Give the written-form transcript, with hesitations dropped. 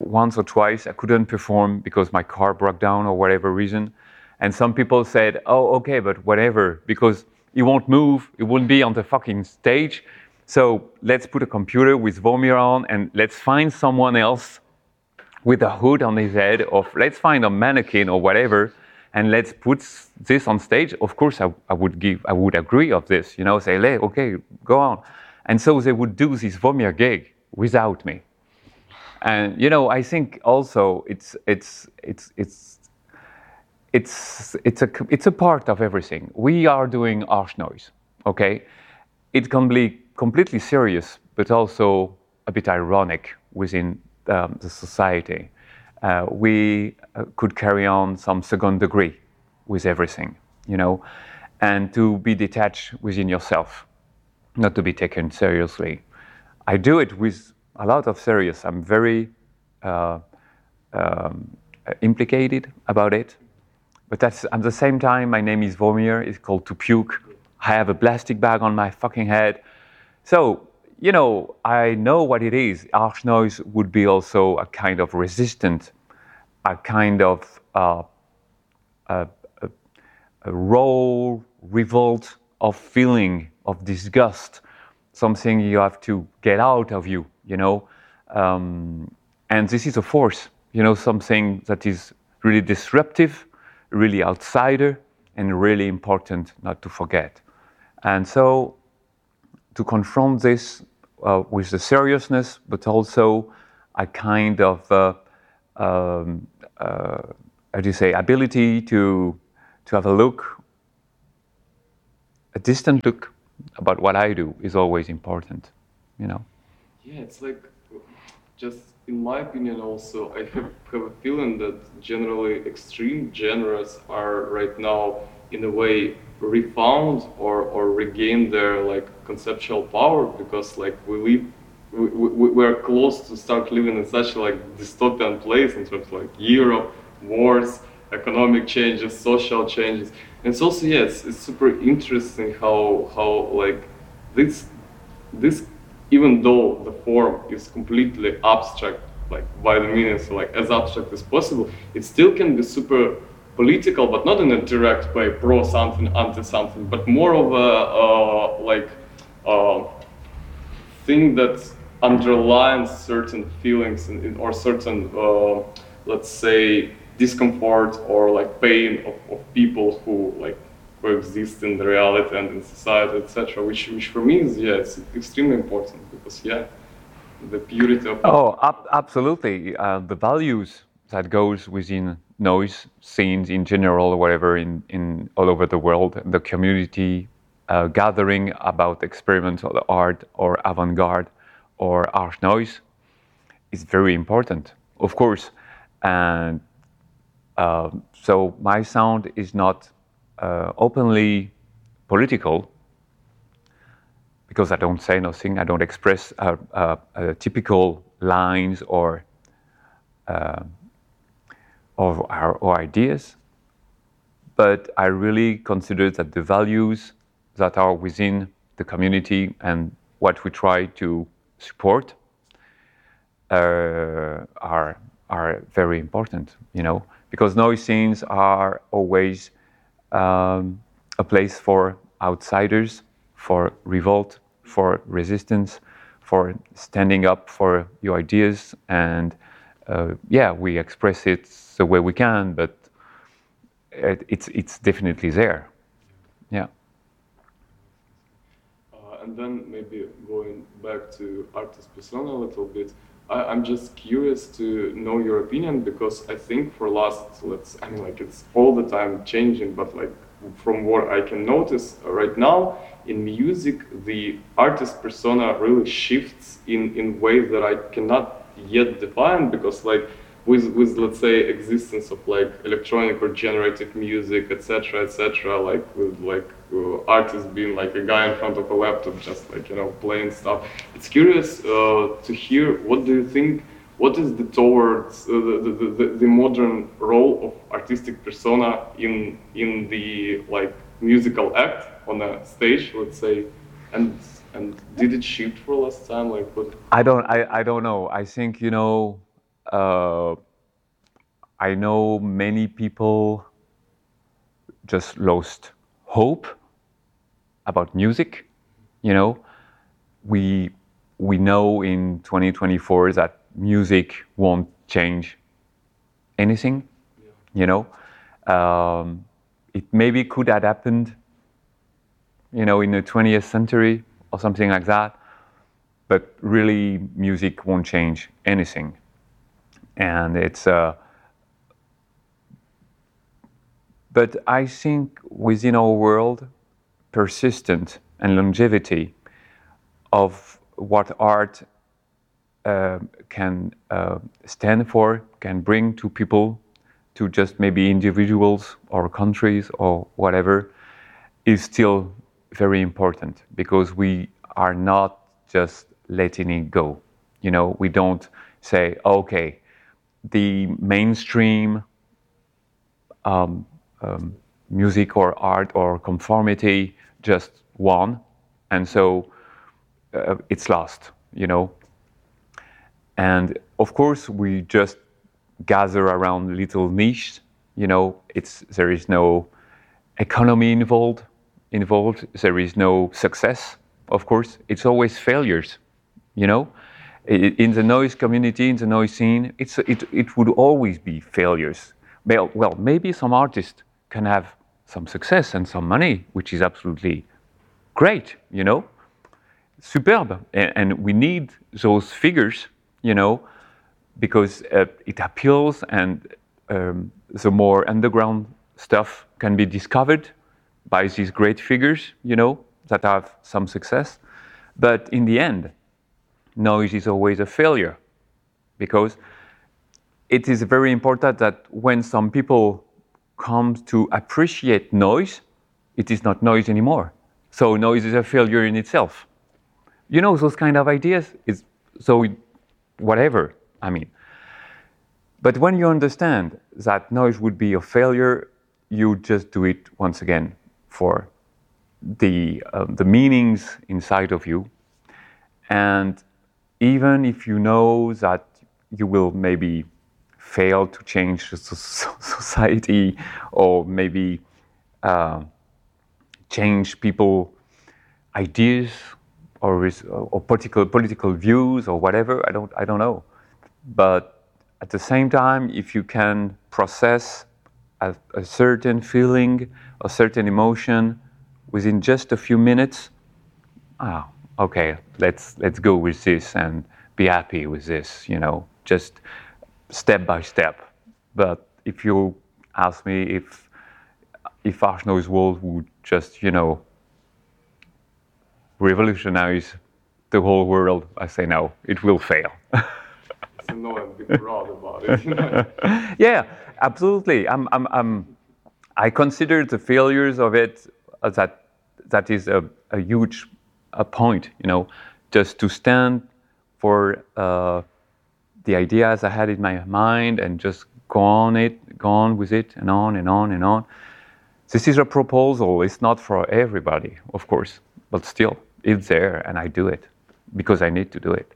once or twice I couldn't perform because my car broke down or whatever reason. And some people said, oh, okay, but whatever, because he won't move, he won't be on the fucking stage. So let's put a computer with Vormir on and let's find someone else with a hood on his head, or let's find a mannequin or whatever, and let's put this on stage. Of course, I would agree of this, say, okay, go on. And so they would do this Vormir gig without me. And I think also it's a part of everything. We are doing harsh noise, okay? It can be completely serious, but also a bit ironic within the society. We could carry on some second degree with everything, and to be detached within yourself, not to be taken seriously. I do it with a lot of serious. I'm very implicated about it. But that's at the same time, my name is Vormir. It's called To Puke. I have a plastic bag on my fucking head. So, I know what it is. Harsh noise would be also a kind of resistant, a kind of a raw revolt of feeling, of disgust, something you have to get out of you, and this is a force, something that is really disruptive, really outsider, and really important not to forget. And so to confront this with the seriousness, but also a kind of ability to have a distant look about what I do is always important, Yeah, it's like, just in my opinion also, I have a feeling that generally extreme genres are right now in a way refound or regain their like conceptual power, because like we're close to start living in such like dystopian place in terms of like Europe, wars, economic changes, social changes. And it's also, it's super interesting how like this even though the form is completely abstract, like by the means like as abstract as possible, it still can be super political, but not in a direct way, pro something, anti something, but more of a thing that underlines certain feelings or certain, let's say, discomfort or like pain of people who like coexist in the reality and in society, etc. Which for me is it's extremely important, because the purity of absolutely. The values that goes within noise scenes in general, or whatever, in all over the world, the community gathering about experimental art or avant-garde or harsh noise is very important, of course. And so my sound is not openly political, because I don't say nothing, I don't express typical lines or ideas, but I really consider that the values that are within the community and what we try to support are very important, because noise scenes are always a place for outsiders, for revolt, for resistance, for standing up for your ideas. And we express it the way we can, but it's definitely there. Yeah. And then maybe going back to artist persona a little bit, I'm just curious to know your opinion, because I think for last, it's all the time changing, but like from what I can notice right now in music, the artist persona really shifts in ways that I cannot yet define, because like with let's say existence of like electronic or generative music, etc., like with like artists being like a guy in front of a laptop just like playing stuff. It's curious to hear, what do you think, what is the towards the modern role of artistic persona in the like musical act on a stage, let's say, and did it shift for last time, like what? I don't know. I think I know many people just lost hope about music. You know, we know in 2024 that music won't change anything. You know, it maybe could have happened, you know, in the 20th century or something like that, but really music won't change anything. And it's but I think within our world, persistence and longevity of what art can stand for, can bring to people, to just maybe individuals or countries or whatever, is still very important, because we are not just letting it go. You know, we don't say, okay, the mainstream music or art or conformity just won, and so it's lost, you know. And of course, we just gather around little niches. You know, there is no economy involved. There is no success. Of course, it's always failures. You know, in the noise community, in the noise scene, it would always be failures. Well, maybe some artists can have some success and some money, which is absolutely great. You know, superb, and we need those figures. You know, because it appeals, and the more underground stuff can be discovered by these great figures, you know, that have some success. But in the end, noise is always a failure, because it is very important that when some people come to appreciate noise, it is not noise anymore. So noise is a failure in itself. You know, those kind of ideas is so whatever, I mean. But when you understand that noise would be a failure, you just do it once again for the meanings inside of you. And even if you know that you will maybe fail to change society, or maybe change people ideas or political views or whatever, I don't know. But at the same time, if you can process a certain feeling, a certain emotion within just a few minutes, okay, let's go with this and be happy with this, you know, just step by step. But if you ask me if Arch Noise World would just, you know, revolutionize the whole world, I say no, it will fail. So no one be proud about it. You know? Yeah, absolutely. I consider the failures of it that is a huge point. You know, just to stand for the ideas I had in my mind and just go on with it, and on and on and on. This is a proposal. It's not for everybody, of course, but still, it's there, and I do it because I need to do it.